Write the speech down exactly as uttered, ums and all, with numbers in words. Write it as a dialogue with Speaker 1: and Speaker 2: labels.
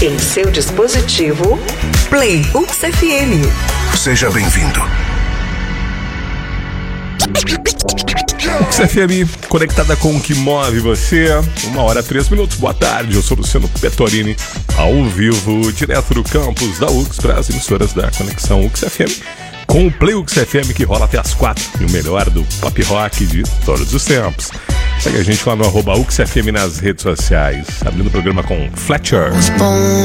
Speaker 1: Em seu dispositivo, Play U X F M.
Speaker 2: Seja bem-vindo.
Speaker 3: U X F M conectada com o que move você. Uma hora, três minutos. Boa tarde, eu sou Luciano Petorini, ao vivo, direto do campus da U X para as emissoras da Conexão U X F M, com o Play U X F M que rola até as quatro, e o melhor do pop rock de todos os tempos. Segue a gente lá no arroba U X F M nas redes sociais, abrindo o programa com Fletcher.